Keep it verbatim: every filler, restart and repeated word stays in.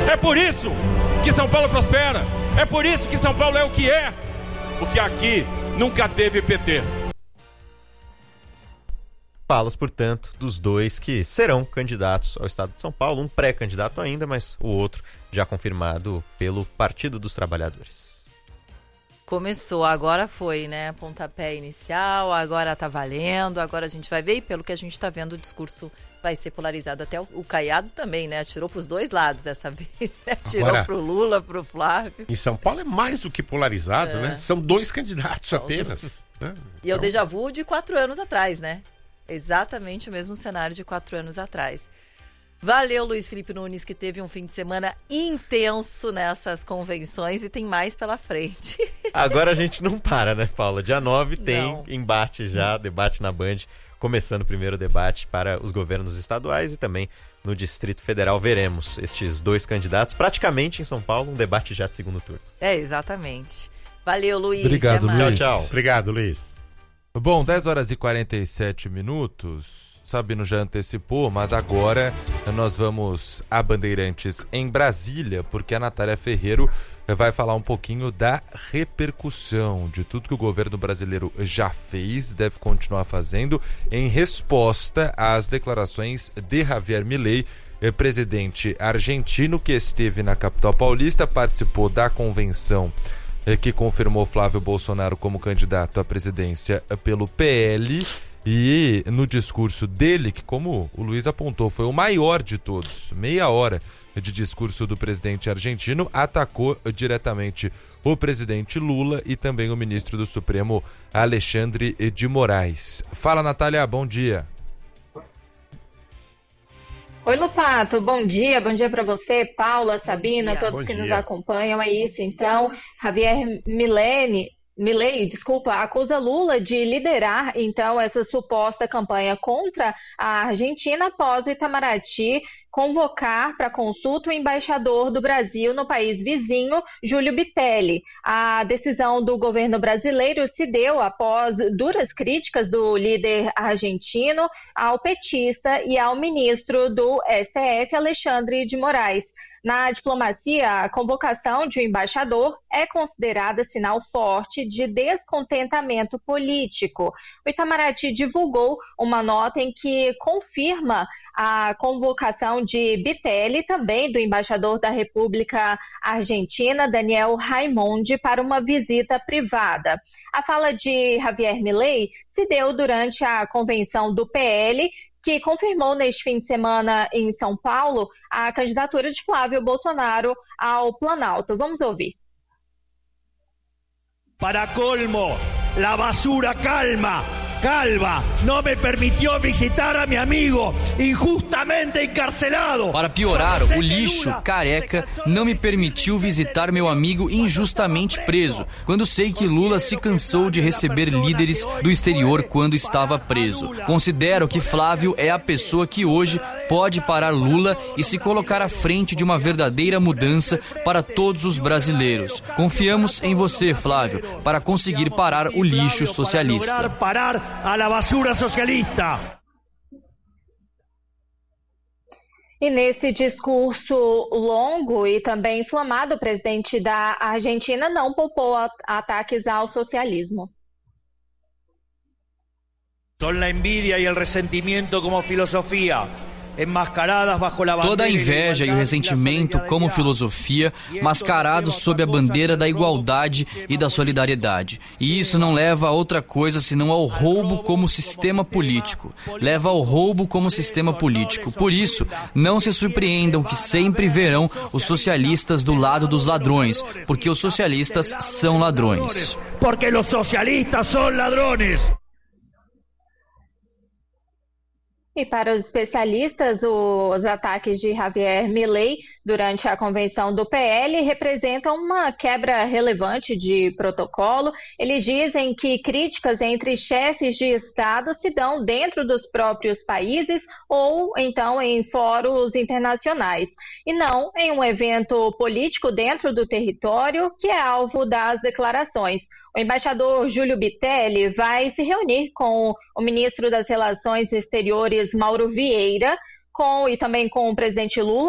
É por isso que São Paulo prospera. É por isso que São Paulo é o que é. Porque aqui nunca teve P T. Falas, portanto, dos dois que serão candidatos ao estado de São Paulo. Um pré-candidato ainda, mas o outro já confirmado pelo Partido dos Trabalhadores. Começou, agora foi, né? Pontapé inicial, agora tá valendo, agora a gente vai ver. E pelo que a gente tá vendo, o discurso vai ser polarizado. Até o, o Caiado também, né? Atirou pros dois lados dessa vez, né? Atirou agora, pro Lula, pro Flávio. Em São Paulo é mais do que polarizado, é. né? São dois candidatos apenas. Né? E então... é o déjà vu de quatro anos atrás, né? Exatamente o mesmo cenário de quatro anos atrás. Valeu, Luiz Felipe Nunes, que teve um fim de semana intenso nessas convenções e tem mais pela frente. Agora a gente não para, né, Paula? Dia nove tem não. embate já, debate na Band, começando o primeiro debate para os governos estaduais e também no Distrito Federal. Veremos estes dois candidatos praticamente em São Paulo, um debate já de segundo turno. É, exatamente. Valeu, Luiz. Obrigado, Luiz. Tchau, tchau. Obrigado, Luiz. Bom, dez horas e quarenta e sete minutos. Sabino já antecipou, mas agora nós vamos a Bandeirantes em Brasília, porque a Natália Ferreiro vai falar um pouquinho da repercussão de tudo que o governo brasileiro já fez, deve continuar fazendo, em resposta às declarações de Javier Milei, presidente argentino, que esteve na capital paulista, participou da convenção que confirmou Flávio Bolsonaro como candidato à presidência pelo P L. E no discurso dele, que como o Luiz apontou, foi o maior de todos, meia hora de discurso do presidente argentino, atacou diretamente o presidente Lula e também o ministro do Supremo, Alexandre de Moraes. Fala, Natália, bom dia. Oi, Lupato, bom dia, bom dia para você, Paula, Sabina, todos que nos acompanham, é isso. Então, Javier Milei... Milei, desculpa, acusa Lula de liderar, então, essa suposta campanha contra a Argentina após o Itamaraty convocar para consulta o embaixador do Brasil no país vizinho, Júlio Bitelli. A decisão do governo brasileiro se deu após duras críticas do líder argentino ao petista e ao ministro do S T F, Alexandre de Moraes. Na diplomacia, a convocação de um embaixador é considerada sinal forte de descontentamento político. O Itamaraty divulgou uma nota em que confirma a convocação de Bitelli, também do embaixador da República Argentina, Daniel Raimondi, para uma visita privada. A fala de Javier Milei se deu durante a convenção do P L, que confirmou neste fim de semana em São Paulo a candidatura de Flávio Bolsonaro ao Planalto. Vamos ouvir. Para colmo, la basura calma, calva, no me permitió visitar a mi amigo injustamente encarcelado. Para piorar, o lixo careca não me permitiu visitar meu amigo injustamente preso, quando sei que Lula se cansou de receber líderes do exterior quando estava preso. Considero que Flávio é a pessoa que hoje pode parar Lula e se colocar à frente de uma verdadeira mudança para todos os brasileiros. Confiamos em você, Flávio, para conseguir parar o lixo socialista. A la basura socialista. E nesse discurso longo e também inflamado, o presidente da Argentina não poupou ataques ao socialismo. Son la envidia y el resentimiento como filosofía. Toda a inveja e o ressentimento como filosofia, mascarados sob a bandeira da igualdade e da solidariedade. E isso não leva a outra coisa senão ao roubo como sistema político. Leva ao roubo como sistema político. Por isso, não se surpreendam que sempre verão os socialistas do lado dos ladrões, porque os socialistas são ladrões. Porque os socialistas são ladrões. E para os especialistas, os ataques de Javier Milei durante a convenção do P L representam uma quebra relevante de protocolo. Eles dizem que críticas entre chefes de Estado se dão dentro dos próprios países ou então em fóruns internacionais, e não em um evento político dentro do território que é alvo das declarações. O embaixador Júlio Bitelli vai se reunir com o ministro das Relações Exteriores, Mauro Vieira, com, e também com o presidente Lula,